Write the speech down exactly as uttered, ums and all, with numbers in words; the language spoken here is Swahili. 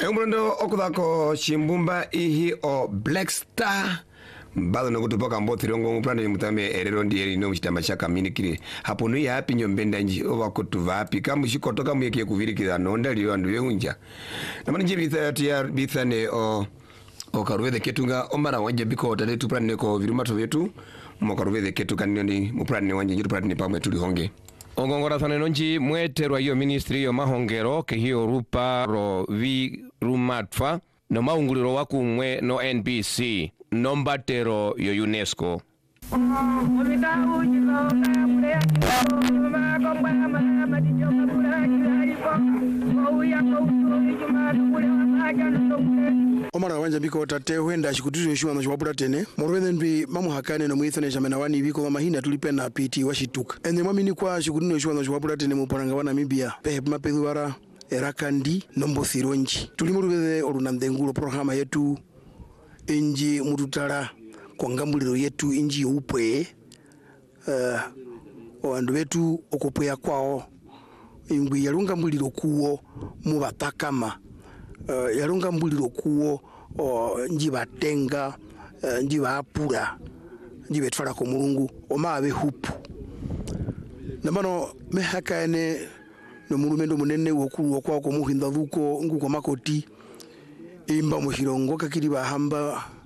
Eumundo okudako chimbumba ihi o Black Star bado nokutupoka mbothi rongo mplano mutame erero ndiye no mchitama chaka minikiri hapo no yapi nyombenda nji oba kutuva api kamu shikotoka muyeke kuvirikira nonda liyo andu yehunja namani nji bitha tia bitha ne o o karuwede ketunga omara wanje biko tale tu plane ko virumato vetu mo karuwede ketuka nyondi mu plane wanje njiru plane pamwe tuli honge ongongora thane nonji mweterwa hiyo ministry yo mahongero ke hiyo rupa ro vi rumatfa no maunguliro wakumwe no N B C nombatero yo UNESCO Omara wanja biko tate huenda shikutuzo shuma no shwapura tene morweden bi mamu hakane no muithone jamena wani biko mahina tulipena P T washituka ende mwamini kwa shikutuzo shuma no shwapura tene muparanga wana Namibia pe mapedhuara erakandi nombo thironji tulimurubeze olunandengulo programa yetu inji mututala kwa ngambuliro yetu inji upwe uh, owandu wetu okupweya kwao ingwi yalunga mbuliro kuwo mubatakama uh, yalunga mbuliro kuwo o nji batenga uh, nji baapura nji betwala ko mulungu omabe hupu namano mehakaene no mulumendo munene wokulu okwa ko muhinda dhuko nguko makoti imba muhirongo kakiri bahamba